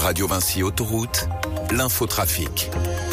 Radio Vinci Autoroute, l'infotrafic.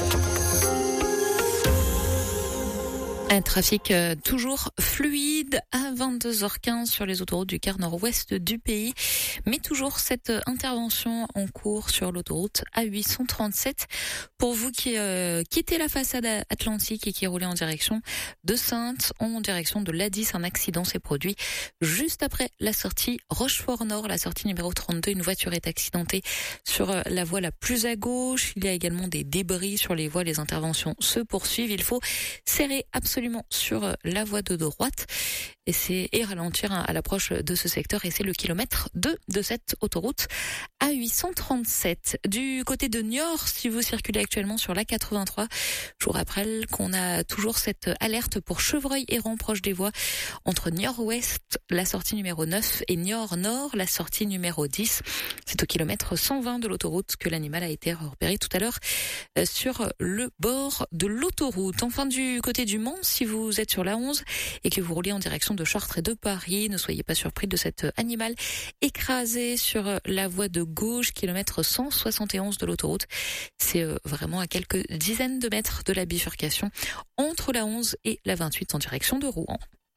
Un trafic toujours fluide à 22h15 sur les autoroutes du quart nord-ouest du pays. Mais toujours cette intervention en cours sur l'autoroute A837. Pour vous qui quittez la façade atlantique et qui roulez en direction de Saintes, en direction de l'A10, un accident s'est produit juste après la sortie Rochefort-Nord, la sortie numéro 32. Une voiture est accidentée sur la voie la plus à gauche. Il y a également des débris sur les voies. Les interventions se poursuivent. Il faut serrer absolument sur la voie de droite et ralentir à l'approche de ce secteur, et c'est le kilomètre 2 de cette autoroute A837. Du côté de Niort, si vous circulez actuellement sur la 83, je vous rappelle qu'on a toujours cette alerte pour chevreuil errant proche des voies entre Niort-Ouest, la sortie numéro 9, et Niort-Nord, la sortie numéro 10. C'est au kilomètre 120 de l'autoroute que l'animal a été repéré tout à l'heure sur le bord de l'autoroute. Enfin, du côté du Mans, si vous êtes sur la 11 et que vous roulez en direction de Chartres et de Paris, ne soyez pas surpris de cet animal écrasé sur la voie de gauche, kilomètre 171 de l'autoroute. C'est vraiment à quelques dizaines de mètres de la bifurcation entre la 11 et la 28 en direction de Rouen.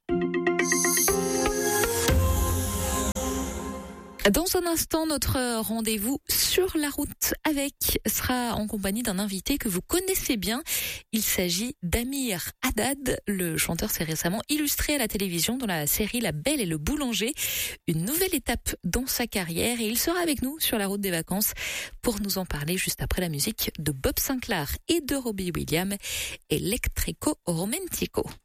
Dans un instant, notre rendez-vous sur la route sera en compagnie d'un invité que vous connaissez bien. Il s'agit d'Amir Haddad. Le chanteur s'est récemment illustré à la télévision dans la série La Belle et le Boulanger. Une nouvelle étape dans sa carrière, et il sera avec nous sur la route des vacances pour nous en parler juste après la musique de Bob Sinclair et de Robbie Williams, Electrico Romantico.